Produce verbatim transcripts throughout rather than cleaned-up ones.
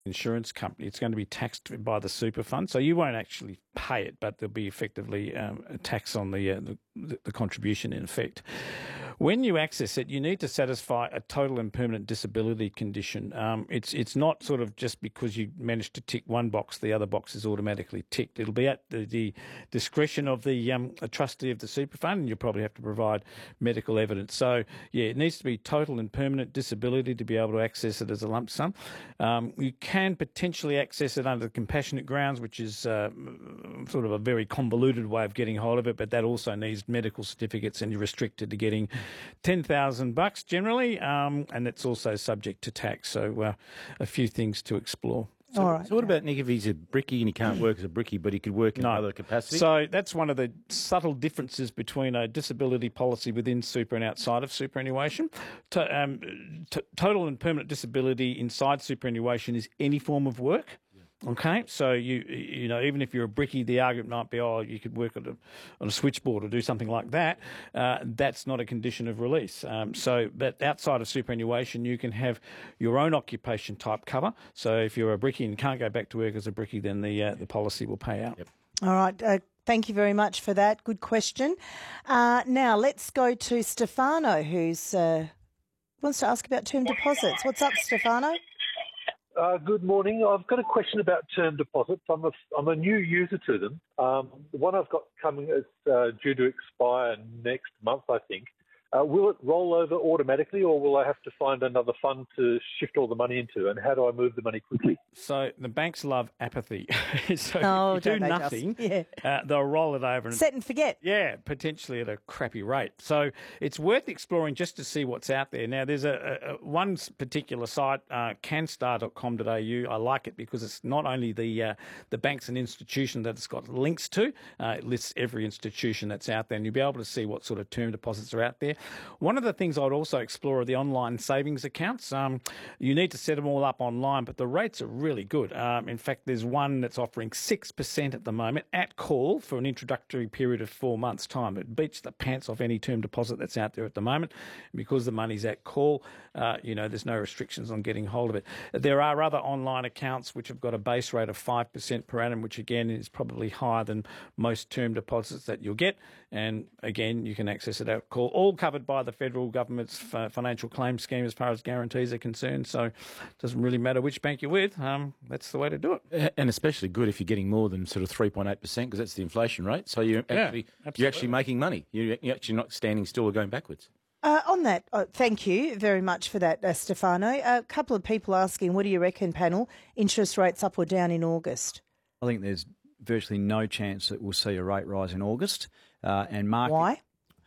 insurance company. It's going to be taxed by the super fund, so you won't actually pay it, but there'll be effectively um, a tax on the, uh, the the contribution in effect. When you access it, you need to satisfy a total and permanent disability condition. Um, it's it's not sort of just because you managed to tick one box, the other box is automatically ticked. It'll be at the, the discretion of the um, a trustee of the super fund, and you'll probably have to provide medical evidence. So, yeah, it needs to be total and permanent disability to be able to access it as a lump sum. Um, you can potentially access it under compassionate grounds, which is uh, sort of a very convoluted way of getting hold of it, but that also needs medical certificates, and you're restricted to getting ten thousand bucks generally, um, and it's also subject to tax. So uh, a few things to explore. So, All right. So what about, Nick, if he's a brickie and he can't work as a brickie, but he could work in no. other capacity? So that's one of the subtle differences between a disability policy within super and outside of superannuation. To, um, t- total and permanent disability inside superannuation is any form of work. Okay, so you you know, even if you're a brickie, the argument might be, oh, you could work on a, on a switchboard or do something like that. Uh, that's not a condition of release. Um, so, but outside of superannuation, you can have your own occupation type cover. So if you're a brickie and can't go back to work as a brickie, then the uh, the policy will pay out. Yep. All right. Uh, thank you very much for that. Good question. Uh, now let's go to Stefano, who's uh, wants to ask about term deposits. What's up, Stefano? Uh, good morning. I've got a question about term deposits. I'm a, I'm a new user to them. Um, the one I've got coming is uh, due to expire next month, I think. Uh, will it roll over automatically, or will I have to find another fund to shift all the money into? And how do I move the money quickly? So the banks love apathy. so oh, if you do don't they nothing, just? Yeah. uh, they'll roll it over and set and forget. Yeah, potentially at a crappy rate. So it's worth exploring just to see what's out there. Now, there's a, a, a one particular site, uh, canstar dot com dot a u. I like it because it's not only the uh, the banks and institutions that it's got links to. Uh, it lists every institution that's out there, and you'll be able to see what sort of term deposits are out there. One of the things I'd also explore are the online savings accounts. Um, you need to set them all up online, but the rates are really good. Um, in fact, there's one that's offering six percent at the moment at call for an introductory period of four months' time. It beats the pants off any term deposit that's out there at the moment. Because the money's at call, uh, you know, there's no restrictions on getting hold of it. There are other online accounts which have got a base rate of five percent per annum, which again is probably higher than most term deposits that you'll get. And again, you can access it at call, all covered by the federal government's financial claims scheme as far as guarantees are concerned. So it doesn't really matter which bank you're with. Um, that's the way to do it. And especially good if you're getting more than sort of three point eight percent, because that's the inflation rate. So you're actually, yeah, you're actually making money. You're, you're actually not standing still or going backwards. Uh, on that, uh, thank you very much for that, uh, Stefano. A couple of people asking, what do you reckon, panel, interest rates up or down in August? I think there's virtually no chance that we'll see a rate rise in August. Uh, and market, Why?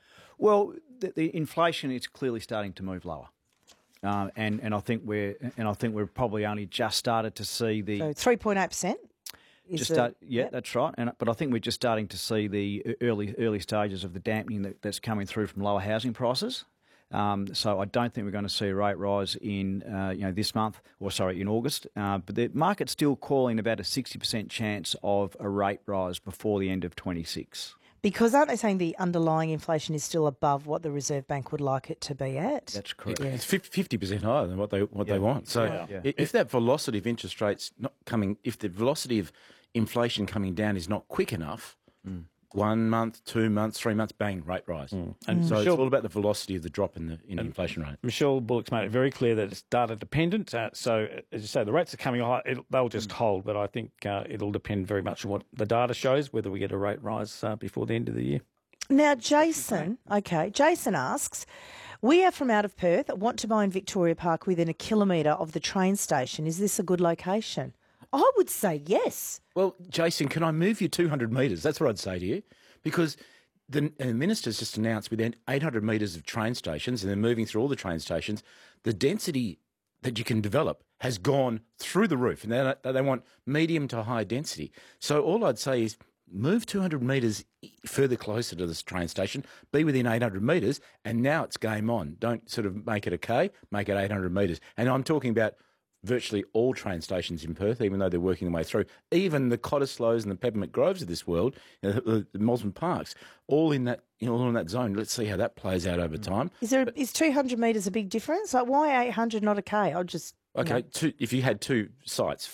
Well, the, the inflation is clearly starting to move lower, uh, and and I think we're and I think we're probably only just started to see the so three point eight percent. Just start, yeah, yep. That's right. And but I think we're just starting to see the early early stages of the dampening that, that's coming through from lower housing prices. Um, so I don't think we're going to see a rate rise in uh, you know this month, or sorry, in August. Uh, but the market's still calling about a sixty percent chance of a rate rise before the end of twenty-six. Because aren't they saying the underlying inflation is still above what the Reserve Bank would like it to be at? That's correct. Yeah. It's fifty percent higher than what they what yeah. they want. So yeah. Yeah. if that velocity of interest rates not coming, if the velocity of inflation coming down is not quick enough, mm. one month, two months, three months, bang, rate rise. Mm. And mm. so Michelle, it's all about the velocity of the drop in the in the inflation rate. Michelle Bullock's made it very clear that it's data dependent. Uh, so as you say, the rates are coming high. It'll, they'll just mm. hold, but I think uh, it'll depend very much on what the data shows, whether we get a rate rise uh, before the end of the year. Now, Jason, okay, Jason asks, we are from out of Perth, want to buy in Victoria Park within a kilometre of the train station. Is this a good location? I would say yes. Well, Jason, can I move you two hundred metres? That's what I'd say to you. Because the uh, minister's just announced within eight hundred metres of train stations, and they're moving through all the train stations, the density that you can develop has gone through the roof, and they, they want medium to high density. So all I'd say is move two hundred metres further closer to this train station, be within eight hundred metres, and now it's game on. Don't sort of make it a K, make it eight hundred metres. And I'm talking about virtually all train stations in Perth, even though they're working their way through. Even the Cottesloes and the Peppermint Groves of this world, you know, the, the Mosman Parks, all in that, you know, all in that zone. Let's see how that plays out over time. Is there but, is two hundred metres a big difference? Like, why eight hundred, not a K? I'll just Okay, two, if you had two sites,